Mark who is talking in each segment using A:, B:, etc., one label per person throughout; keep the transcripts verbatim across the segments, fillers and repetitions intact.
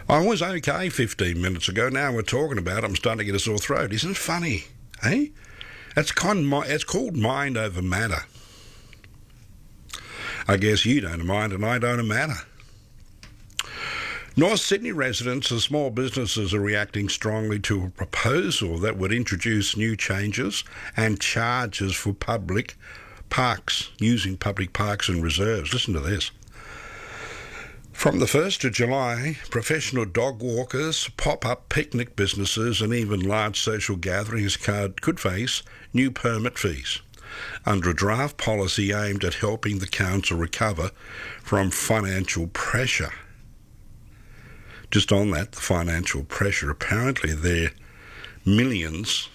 A: I was okay fifteen minutes ago. Now we're talking about it. I'm starting to get a sore throat. Isn't it funny? Eh? It's, con- it's called mind over matter. I guess you don't mind and I don't matter. North Sydney residents and small businesses are reacting strongly to a proposal that would introduce new changes and charges for public parks, using public parks and reserves. Listen to this. From the first of July, professional dog walkers, pop-up picnic businesses and even large social gatherings could face new permit fees under a draft policy aimed at helping the council recover from financial pressure. Just on that, the financial pressure, apparently they're millions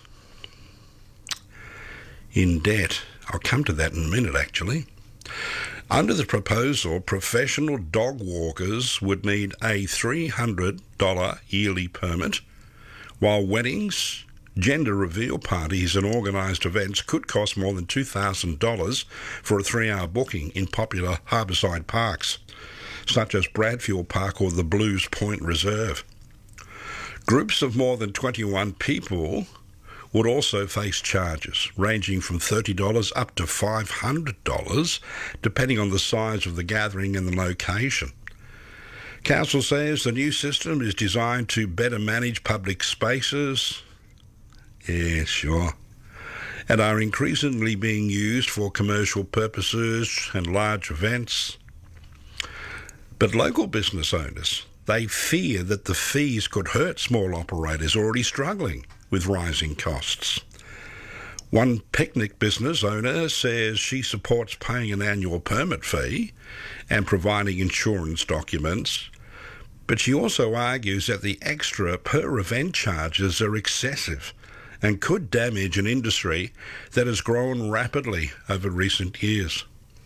A: in debt. I'll come to that in a minute, actually. Under the proposal, professional dog walkers would need a three hundred dollars yearly permit, while weddings, gender reveal parties and organised events could cost more than two thousand dollars for a three-hour booking in popular harbourside parks, such as Bradfield Park or the Blues Point Reserve. Groups of more than twenty-one people would also face charges ranging from thirty dollars up to five hundred dollars, depending on the size of the gathering and the location. Council says the new system is designed to better manage public spaces, yeah, sure, and are increasingly being used for commercial purposes and large events. But local business owners, they fear that the fees could hurt small operators already struggling with rising costs. One picnic business owner says she supports paying an annual permit fee and providing insurance documents, but she also argues that the extra per event charges are excessive and could damage an industry that has grown rapidly over recent years.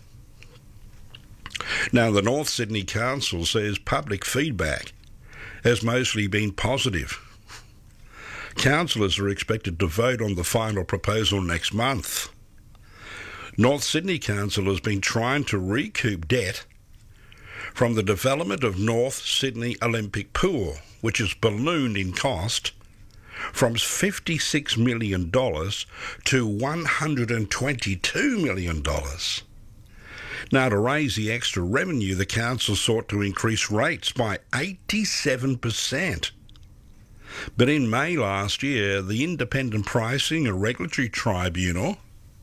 A: Now, the North Sydney Council says public feedback has mostly been positive. Councillors are expected to vote on the final proposal next month. North Sydney Council has been trying to recoup debt from the development of North Sydney Olympic Pool, which has ballooned in cost from fifty-six million dollars to one hundred twenty-two million dollars. Now, to raise the extra revenue, the council sought to increase rates by eighty-seven percent. But in May last year, the Independent Pricing and Regulatory Tribunal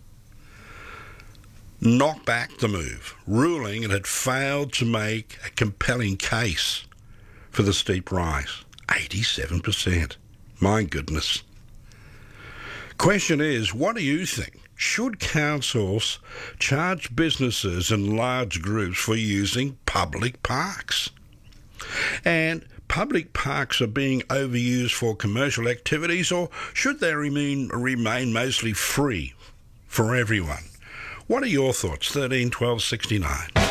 A: knocked back the move, ruling it had failed to make a compelling case for the steep rise. eighty-seven percent. My goodness. Question is, what do you think? Should councils charge businesses and large groups for using public parks? And public parks are being overused for commercial activities, or should they remain, remain mostly free for everyone? What are your thoughts? thirteen twelve sixty-nine.